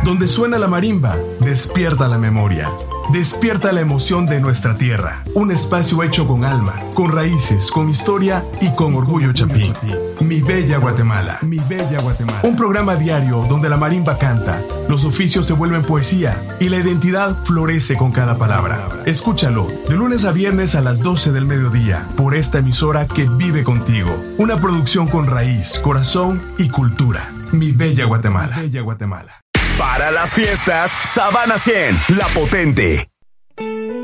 Donde suena la marimba, despierta la memoria. Despierta la emoción de nuestra tierra. Un espacio hecho con alma, con raíces, con historia y con orgullo chapín. Mi bella Guatemala. Mi bella Guatemala. Un programa diario donde la marimba canta, los oficios se vuelven poesía y la identidad florece con cada palabra. Escúchalo de lunes a viernes a las 12 del mediodía por esta emisora que vive contigo. Una producción con raíz, corazón y cultura. Mi bella Guatemala. Mi bella Guatemala. Para las fiestas, Sabana 100, La Potente.